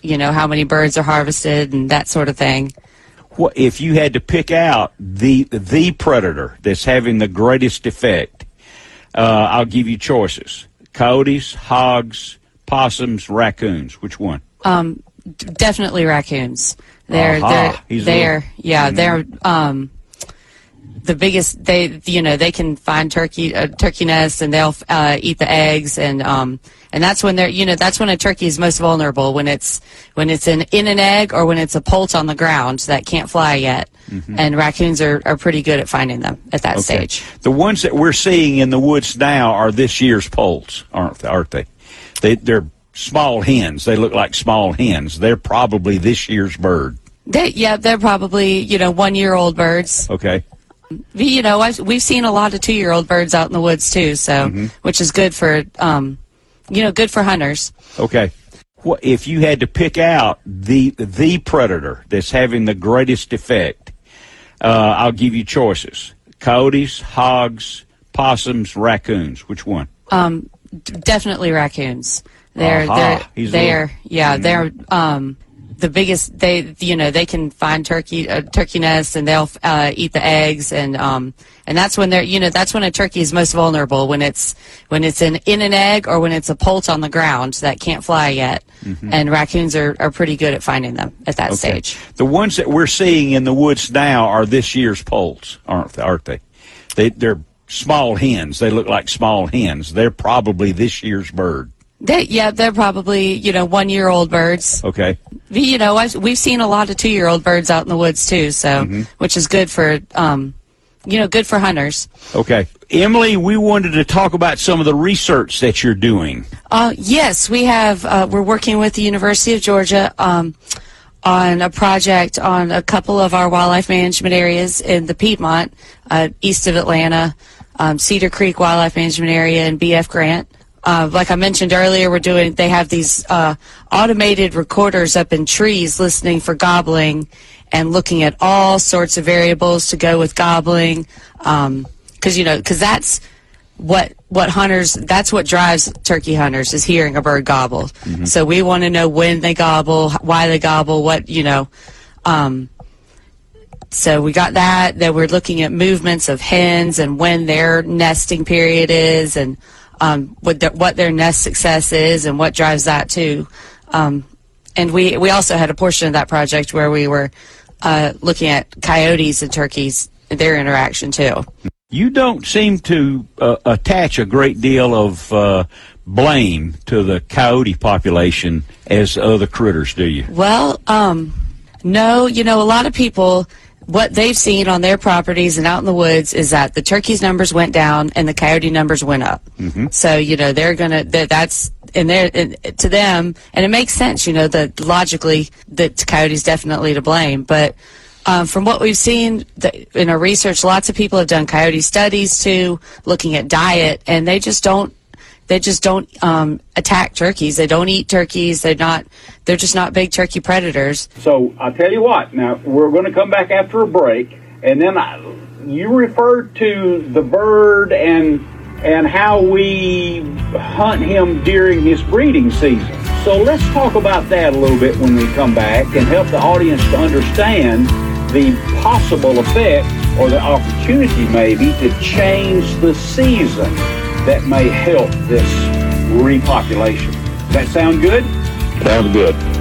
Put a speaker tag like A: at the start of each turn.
A: how many birds are harvested and that sort of thing.
B: What if you had to pick out the predator that's having the greatest effect? I'll give you choices: coyotes, hogs, possums, raccoons. Which one?
A: Definitely raccoons. They're the biggest. They can find turkey nests, and they'll eat the eggs, and that's when that's when a turkey is most vulnerable, when it's in an egg or when it's a poult on the ground that can't fly yet. Mm-hmm. And raccoons are pretty good at finding them at that stage.
B: The ones that we're seeing in the woods now are this year's poults, aren't they? They're small hens. They look like small hens. They're probably this year's bird.
A: They're probably 1-year-old birds.
B: Okay.
A: We've seen a lot of 2-year-old birds out in the woods too, so which is good for good for hunters.
B: Okay. What if you had to pick out the predator that's having the greatest effect? I'll give you choices: coyotes, hogs, possums, raccoons. Which one?
A: Definitely raccoons. They're the biggest. They can find turkey nests, and they'll eat the eggs, and that's when that's when a turkey is most vulnerable, when it's in an egg or when it's a poult on the ground that can't fly yet. Mm-hmm. And raccoons are pretty good at finding them at that stage.
B: The ones that we're seeing in the woods now are this year's poults, aren't they? They're small hens. They look like small hens. They're probably this year's bird.
A: They're probably 1-year-old birds.
B: Okay.
A: We've seen a lot of 2-year-old birds out in the woods too, so which is good for good for hunters.
B: Okay. Emily, we wanted to talk about some of the research that you're doing.
A: Yes, we have. We're working with the University of Georgia on a project on a couple of our wildlife management areas in the Piedmont, east of Atlanta, Cedar Creek Wildlife Management Area, and B.F. Grant. Like I mentioned earlier, they have these automated recorders up in trees listening for gobbling and looking at all sorts of variables to go with gobbling. Because that's what hunters, that's what drives turkey hunters, is hearing a bird gobble. Mm-hmm. So we want to know when they gobble, why they gobble, so we got that we're looking at movements of hens and when their nesting period is, and what their nest success is and what drives that too. And we also had a portion of that project where we were looking at coyotes and turkeys, their interaction too.
B: You don't seem to attach a great deal of blame to the coyote population as other critters, do you?
A: Well, no. A lot of people, what they've seen on their properties and out in the woods is that the turkeys' numbers went down and the coyote numbers went up. Mm-hmm. So, they're going to, that's to them, and it makes sense, that logically that coyote's definitely to blame. But from what we've seen in our research, lots of people have done coyote studies too, looking at diet, and they just don't attack turkeys. They don't eat turkeys. They're just not big turkey predators.
C: So I'll tell you what, now we're going to come back after a break, and then you referred to the bird and how we hunt him during his breeding season. So let's talk about that a little bit when we come back and help the audience to understand the possible effect or the opportunity maybe to change the season that may help this repopulation. Does that sound good?
D: Sounds good.